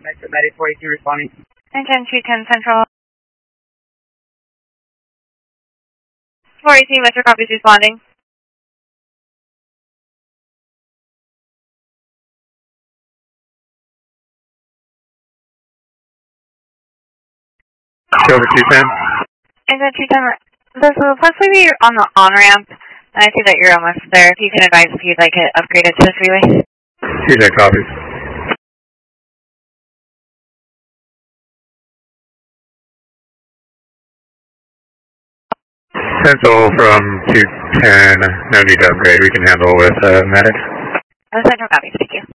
Metro 9042 responding. 10-210 Central. 418 Metro copies responding. Over 210. 10-210. This will possibly be on the on-ramp, and I see that you're almost there. If you can advise if you'd like it upgraded to the freeway. 210 copies. Central from 210, no need to upgrade. We can handle with medic. Central copies, thank you.